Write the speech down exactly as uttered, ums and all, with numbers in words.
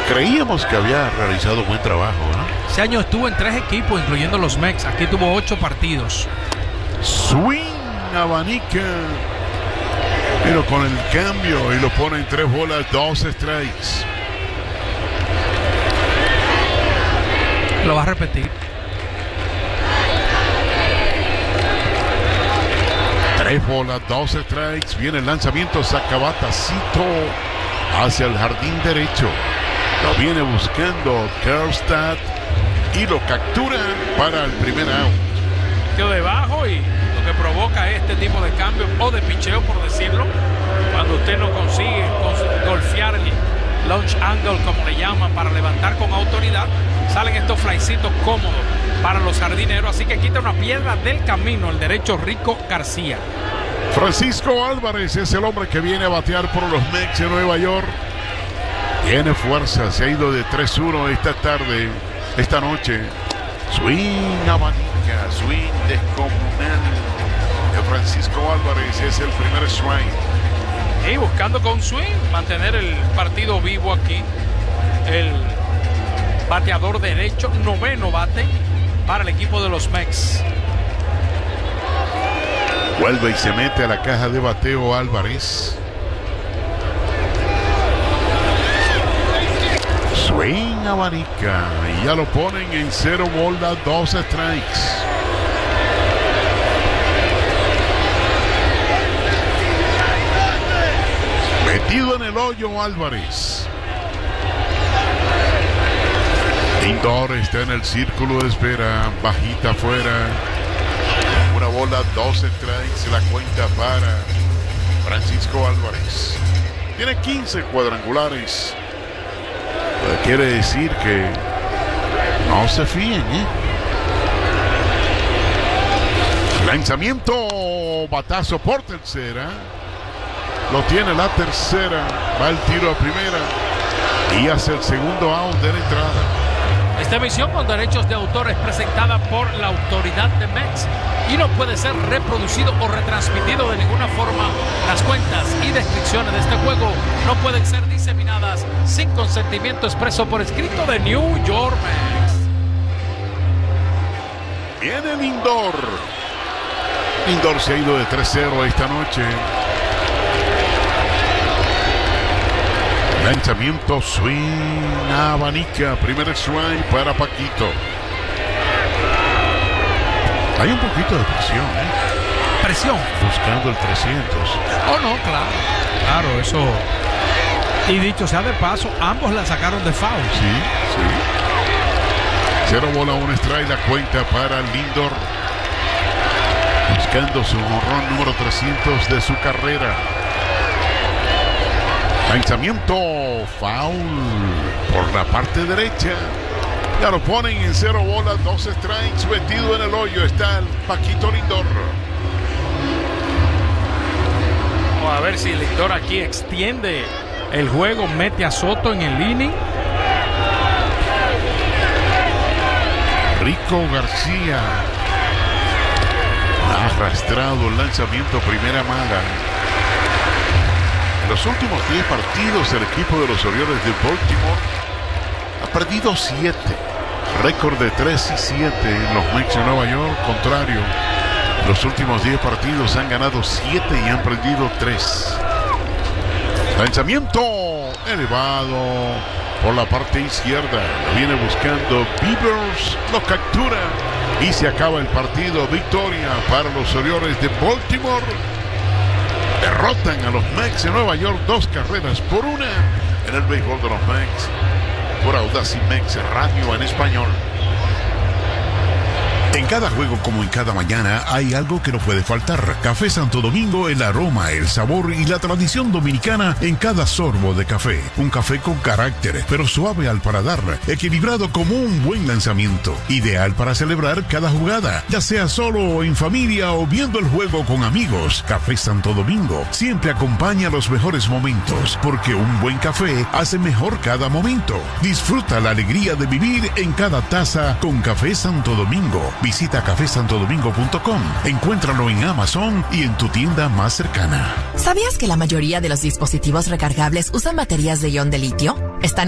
Creíamos que había realizado buen trabajo, ¿eh? Ese año estuvo en tres equipos, incluyendo los Mex. Aquí tuvo ocho partidos. Swing, abanica. Pero con el cambio y lo pone en tres bolas, dos strikes. Lo va a repetir. Tres bolas, dos strikes. Viene el lanzamiento, saca batacito hacia el jardín derecho. Lo viene buscando Kjerstad y lo captura para el primer out. Quedó debajo y lo que provoca este tipo de cambio o de picheo, por decirlo, cuando usted no consigue golfear el launch angle, como le llaman, para levantar con autoridad, salen estos flycitos cómodos para los jardineros. Así que quita una piedra del camino el derecho Rico García. Francisco Álvarez es el hombre que viene a batear por los Mets de Nueva York. Tiene fuerza, se ha ido de tres uno esta tarde, esta noche. Swing abanica, swing descomunal de Francisco Álvarez, es el primer strike. Y buscando con swing mantener el partido vivo aquí. El bateador derecho, noveno bate para el equipo de los Mets. Vuelve y se mete a la caja de bateo Álvarez. Swing abanica y ya lo ponen en cero bolas, dos strikes. Metido en el hoyo Álvarez. Lindor está en el círculo de espera, bajita afuera. Una bola, dos strikes, la cuenta para Francisco Álvarez. Tiene quince cuadrangulares. Quiere decir que no se fíen, ¿eh? Lanzamiento, batazo por tercera. Lo tiene la tercera. Va el tiro a primera y hace el segundo out de la entrada. Esta emisión con derechos de autor es presentada por la autoridad de Mex y no puede ser reproducido o retransmitido de ninguna forma. Las cuentas y descripciones de este juego no pueden ser diseminadas sin consentimiento expreso por escrito de New York Mex. Viene Lindor. Lindor se ha ido de tres cero esta noche. Lanzamiento, swing, abanica, primer strike para Paquito. Hay un poquito de presión, ¿eh? Presión. Buscando el trescientos. Oh, no, claro. Claro, eso. Y dicho sea de paso, ambos la sacaron de foul. Sí, sí. Cero bola, un strike, la cuenta para Lindor. Buscando su jonrón número trescientos de su carrera. Lanzamiento, foul por la parte derecha. Ya lo ponen en cero bolas, dos strikes, metido en el hoyo está el Paquito Lindor. Vamos a ver si Lindor aquí extiende el juego, mete a Soto en el inning. Rico García ha arrastrado el lanzamiento, primera mala. En los últimos diez partidos el equipo de los Orioles de Baltimore ha perdido siete. Récord de tres y siete en los Mets de Nueva York. Contrario, los últimos diez partidos han ganado siete y han perdido tres. Lanzamiento elevado por la parte izquierda. Lo viene buscando Beavers. Lo captura y se acaba el partido. Victoria para los Orioles de Baltimore. Derrotan a los Mets de Nueva York dos carreras por una en el béisbol de los Mets. Por Audacy Mex Radio en español. En cada juego como en cada mañana hay algo que no puede faltar. Café Santo Domingo, el aroma, el sabor y la tradición dominicana en cada sorbo de café. Un café con carácter, pero suave al paladar, equilibrado como un buen lanzamiento. Ideal para celebrar cada jugada, ya sea solo o en familia o viendo el juego con amigos. Café Santo Domingo siempre acompaña los mejores momentos, porque un buen café hace mejor cada momento. Disfruta la alegría de vivir en cada taza con Café Santo Domingo. Visita café santo domingo punto com. Encuéntralo en Amazon y en tu tienda más cercana. ¿Sabías que la mayoría de los dispositivos recargables usan baterías de ion de litio? Están